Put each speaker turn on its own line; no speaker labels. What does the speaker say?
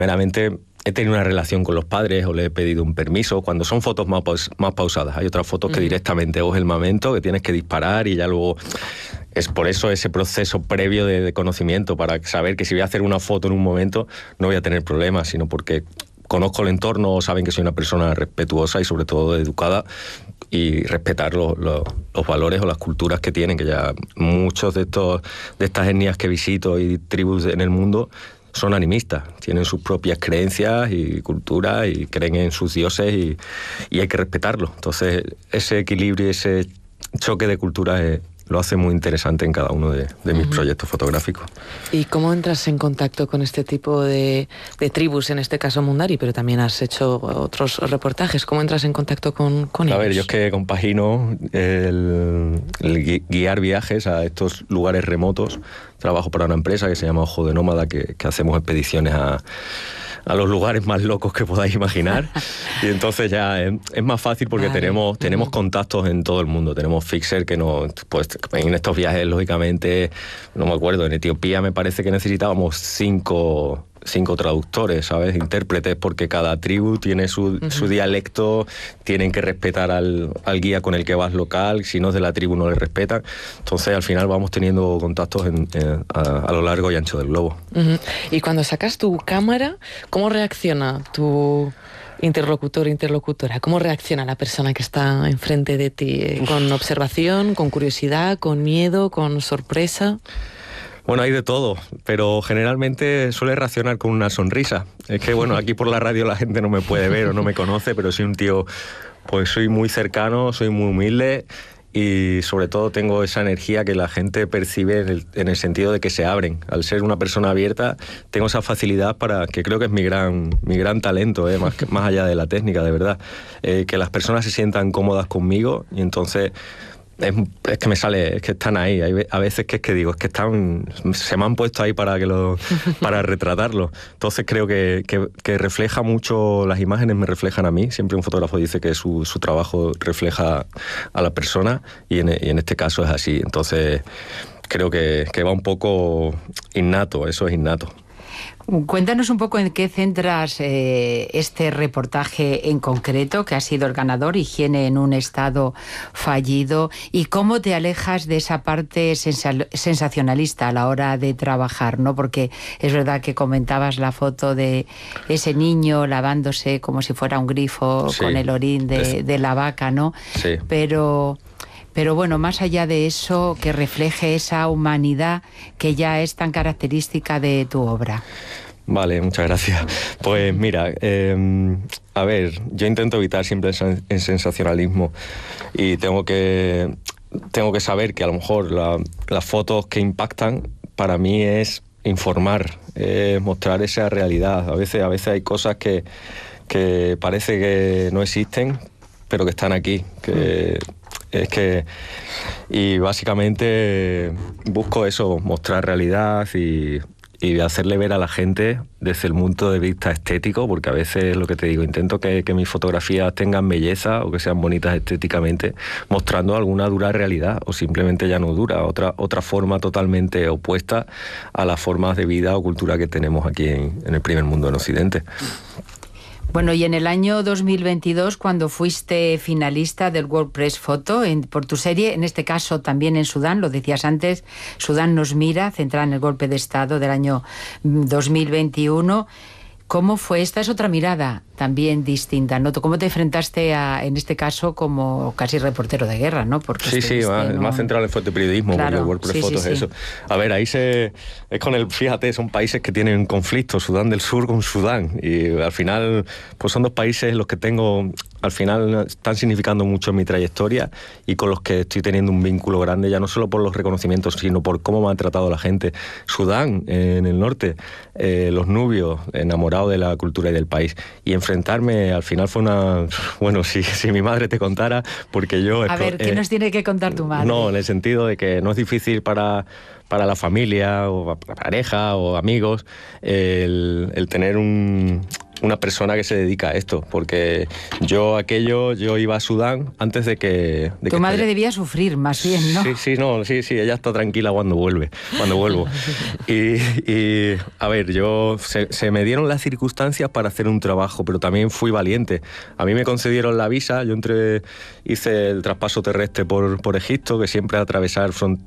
meramente he tenido una relación con los padres o le he pedido un permiso, cuando son fotos más pausadas. Hay otras fotos que directamente o es el momento que tienes que disparar y ya luego... Es por eso ese proceso previo de conocimiento, para saber que si voy a hacer una foto en un momento no voy a tener problemas, sino porque conozco el entorno, saben que soy una persona respetuosa y sobre todo educada, y respetar los valores o las culturas que tienen, que ya muchos de estas etnias que visito y tribus en el mundo son animistas, tienen sus propias creencias y culturas y creen en sus dioses y hay que respetarlo. Entonces ese equilibrio y ese choque de culturas lo hace muy interesante en cada uno de mis proyectos fotográficos.
¿Y cómo entras en contacto con este tipo de tribus, en este caso Mundari, pero también has hecho otros reportajes? ¿Cómo entras en contacto con ellos?
A ver, yo es que compagino el guiar viajes a estos lugares remotos. Trabajo para una empresa que se llama Ojo de Nómada, que hacemos expediciones a los lugares más locos que podáis imaginar. Y entonces ya es más fácil porque tenemos contactos en todo el mundo. Tenemos fixer que pues en estos viajes, lógicamente, no me acuerdo, en Etiopía me parece que necesitábamos cinco traductores, ¿sabes? Intérpretes, porque cada tribu tiene su dialecto, tienen que respetar al guía con el que vas local, si no es de la tribu no le respetan. Entonces al final vamos teniendo contactos a lo largo y ancho del globo.
Y cuando sacas tu cámara, ¿cómo reacciona tu interlocutora? ¿Cómo reacciona la persona que está enfrente de ti? ¿Con observación, con curiosidad, con miedo, con sorpresa?
Bueno, hay de todo, pero generalmente suele reaccionar con una sonrisa. Es que, bueno, aquí por la radio la gente no me puede ver o no me conoce, pero soy un tío, pues soy muy cercano, soy muy humilde y sobre todo tengo esa energía que la gente percibe en el sentido de que se abren. Al ser una persona abierta, tengo esa facilidad que creo que es mi gran talento, más allá de la técnica, de verdad. Que las personas se sientan cómodas conmigo y entonces... Es que me sale, es que están ahí. A veces que digo, es que se me han puesto ahí para retratarlo. Entonces creo que refleja mucho, las imágenes me reflejan a mí. Siempre un fotógrafo dice que su trabajo refleja a la persona y en este caso es así. Entonces creo que va un poco innato, eso es innato.
Cuéntanos un poco en qué centras este reportaje en concreto, que ha sido el ganador, Higiene en un estado fallido, y cómo te alejas de esa parte sensacionalista a la hora de trabajar, ¿no? Porque es verdad que comentabas la foto de ese niño lavándose como si fuera un grifo, sí, con el orín de la vaca, ¿no?
Sí.
Pero bueno, más allá de eso, que refleje esa humanidad que ya es tan característica de tu obra.
Vale, muchas gracias. Pues mira, a ver, yo intento evitar siempre el sensacionalismo y tengo que saber que a lo mejor las fotos que impactan para mí es informar, mostrar esa realidad. A veces hay cosas que parece que no existen, pero que están aquí, y básicamente busco eso, mostrar realidad y hacerle ver a la gente desde el punto de vista estético, porque a veces lo que te digo, intento que mis fotografías tengan belleza o que sean bonitas estéticamente, mostrando alguna dura realidad o simplemente ya no dura, otra forma totalmente opuesta a las formas de vida o cultura que tenemos aquí en el primer mundo, en Occidente.
Bueno, y en el año 2022, cuando fuiste finalista del World Press Photo por tu serie, en este caso también en Sudán, lo decías antes, Sudán nos mira, centrada en el golpe de Estado del año 2021, ¿cómo fue? Esta es otra mirada también distinta, ¿no? ¿Cómo te enfrentaste en este caso como casi reportero de guerra, ¿no? Porque
sí, más central en fotoperiodismo,
claro,
porque el World Press Photo es eso. A ver, ahí fíjate, son países que tienen conflicto, Sudán del Sur con Sudán, y al final, pues son dos países los que al final están significando mucho en mi trayectoria y con los que estoy teniendo un vínculo grande, ya no solo por los reconocimientos, sino por cómo me han tratado la gente. Sudán, en el norte, los nubios, enamorados de la cultura y del país. Y enfrentarme, al final fue bueno, si mi madre te contara, porque yo...
A ver, ¿qué nos tiene que contar tu madre?
No, en el sentido de que no es difícil para la familia o para pareja o amigos el tener una persona que se dedica a esto, porque yo iba a Sudán antes de que...
Tu madre debía sufrir, más bien, ¿no?
Sí, ella está tranquila cuando vuelvo. Y a ver, se me dieron las circunstancias para hacer un trabajo, pero también fui valiente. A mí me concedieron la visa, hice el traspaso terrestre por Egipto, que siempre atravesar